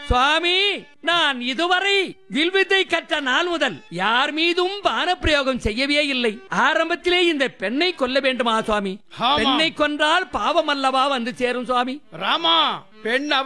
சுவாமி, நான் இதுவரை வில்வித்தை கற்ற நாள் முதல் யார் மீதும் பானப்பிரயோகம் செய்யவே இல்லை. ஆரம்பத்திலே இந்த பெண்ணை கொல்ல வேண்டுமா சுவாமி? பெண்ணை கொன்றால் பாவம் அல்லவா வந்து சேரும் சுவாமி? ராமா, பெண்